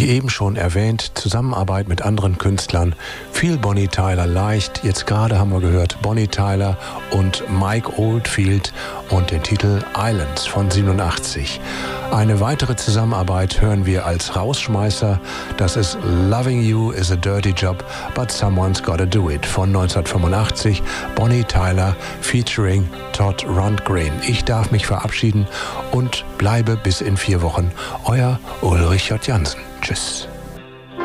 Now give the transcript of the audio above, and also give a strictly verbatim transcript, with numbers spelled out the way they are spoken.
Wie eben schon erwähnt, Zusammenarbeit mit anderen Künstlern. Viel Bonnie Tyler leicht. Jetzt gerade haben wir gehört Bonnie Tyler und Mike Oldfield und den Titel Islands von siebenundachtzig. Eine weitere Zusammenarbeit hören wir als Rausschmeißer. Das ist Loving You is a Dirty Job, but Someone's Gotta Do It von neunzehnhundertfünfundachtzig. Bonnie Tyler featuring Todd Rundgren. Ich darf mich verabschieden und bleibe bis in vier Wochen. Euer Ulrich J. Jansen. Tschüss.